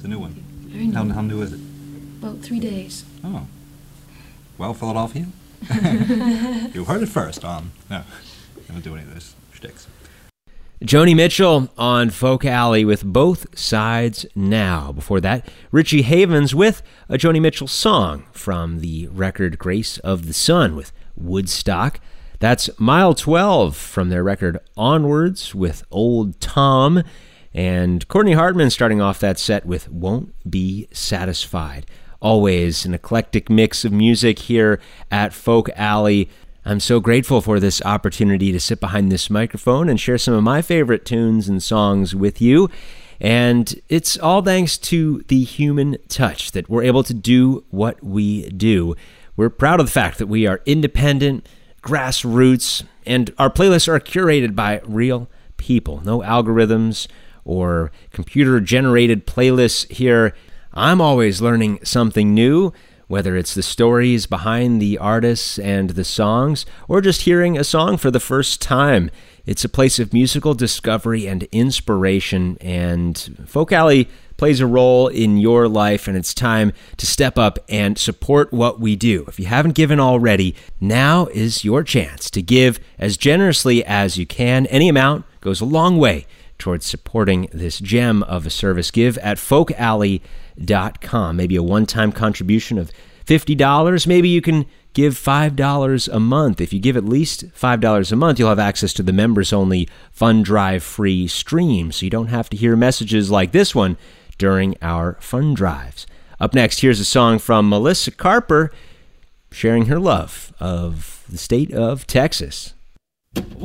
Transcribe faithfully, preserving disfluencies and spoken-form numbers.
the new one. Very new. How, how new is it? About three days. Oh. Well, Philadelphia. You heard it first on... No, I don't do any of those shticks. Joni Mitchell on Folk Alley with Both Sides Now. Before that, Richie Havens with a Joni Mitchell song from the record Grace of the Sun with Woodstock. That's Mile twelve from their record Onwards with Old Tom. And Courtney Hartman starting off that set with Won't Be Satisfied. Always an eclectic mix of music here at Folk Alley. I'm so grateful for this opportunity to sit behind this microphone and share some of my favorite tunes and songs with you. And it's all thanks to the human touch that we're able to do what we do. We're proud of the fact that we are independent, grassroots, and our playlists are curated by real people. No algorithms or computer-generated playlists here. I'm always learning something new, whether it's the stories behind the artists and the songs, or just hearing a song for the first time. It's a place of musical discovery and inspiration, and Folk Alley plays a role in your life, and it's time to step up and support what we do. If you haven't given already, now is your chance to give as generously as you can. Any amount goes a long way towards supporting this gem of a service. Give at folk alley dot com. Maybe a one-time contribution of fifty dollars. Maybe you can give five dollars a month. If you give at least five dollars a month, you'll have access to the members-only Fund Drive free stream, so you don't have to hear messages like this one during our fund drives. Up next, here's a song from Melissa Carper sharing her love of the state of Texas.